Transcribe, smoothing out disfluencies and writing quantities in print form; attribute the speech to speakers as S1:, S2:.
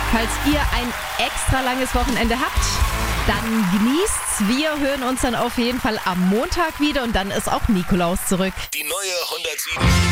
S1: Falls ihr ein extra langes Wochenende habt, dann genießt's. Wir hören uns dann auf jeden Fall am Montag wieder und dann ist auch Nikolaus zurück.
S2: Die neue 107.